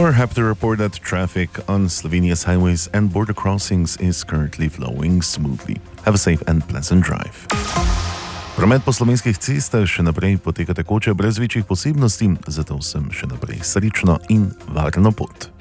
We're happy to report that traffic on Slovenia's highways and border crossings is currently flowing smoothly. Have a safe and pleasant drive. Promet po slovenskih cestah še naprej poteka tekoče brez večjih posebnosti, zato sem še naprej srečno in varno pot.